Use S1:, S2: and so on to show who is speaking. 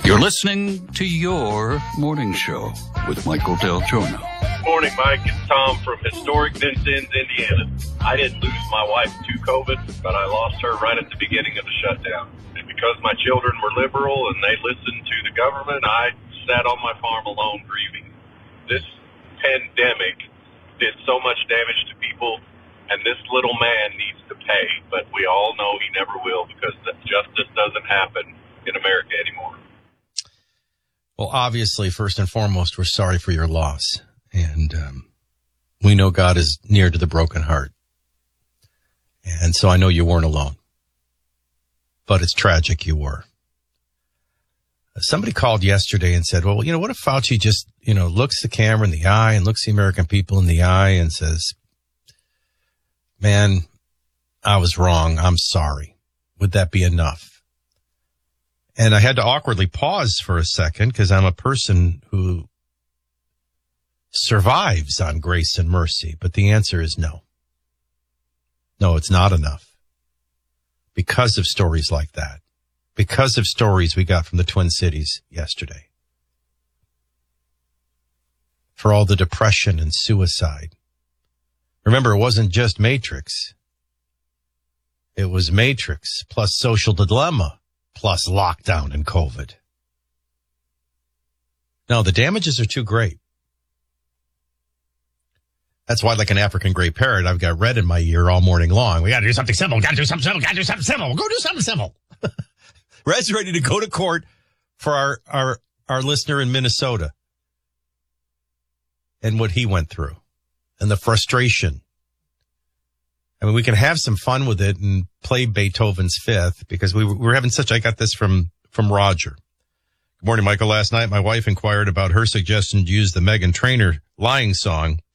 S1: You're listening to Your Morning Show with Michael Del Giorno.
S2: Morning, Mike. It's Tom from historic Vincennes, Indiana. I didn't lose my wife to COVID, but I lost her right at the beginning of the shutdown. And because my children were liberal and they listened to the government, I sat on my farm alone grieving. This pandemic did so much damage to people, and this little man needs to pay. But we all know he never will, because justice doesn't happen in America anymore.
S3: Well, obviously, first and foremost, we're sorry for your loss. And we know God is near to the broken heart. And so I know you weren't alone. But it's tragic you were. Somebody called yesterday and said, well, what if Fauci just, looks the camera in the eye and looks the American people in the eye and says, man, I was wrong. I'm sorry. Would that be enough? And I had to awkwardly pause for a second because I'm a person who survives on grace and mercy. But the answer is no. No, it's not enough. Because of stories like that. Because of stories we got from the Twin Cities yesterday. For all the depression and suicide. Remember, it wasn't just Matrix. It was Matrix plus social dilemma plus lockdown and COVID. No, the damages are too great. That's why, like an African gray parrot, I've got red in my ear all morning long. We got to do something simple. Got to do something simple. Got to do something simple. Go do something simple. Red's ready to go to court for our listener in Minnesota and what he went through and the frustration. I mean, we can have some fun with it and play Beethoven's Fifth because we were having such, I got this from Roger. Good morning, Michael. Last night, my wife inquired about her suggestion to use the Meghan Trainor lying song